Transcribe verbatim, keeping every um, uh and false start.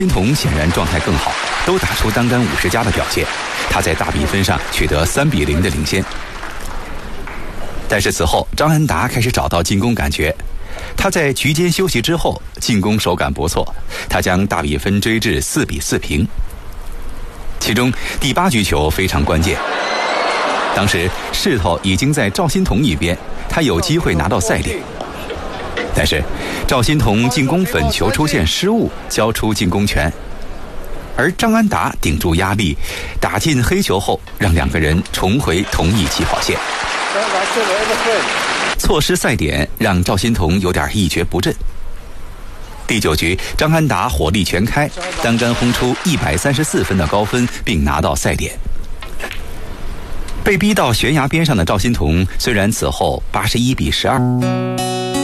金童显然状态更好，都打出单杆五十加的表现，他在大比分上取得三比零的领先。但是此后张安达开始找到进攻感觉，他在局间休息之后进攻手感不错，他将大比分追至四比四平。其中第八局球非常关键，当时势头已经在赵心童一边，他有机会拿到赛点。但是赵心童进攻粉球出现失误，交出进攻权，而张安达顶住压力，打进黑球后，让两个人重回同一起跑线。错失赛点让赵心童有点一蹶不振。第九局张安达火力全开，单杆轰出一百三十四分的高分，并拿到赛点。被逼到悬崖边上的赵心童虽然此后八十一比十二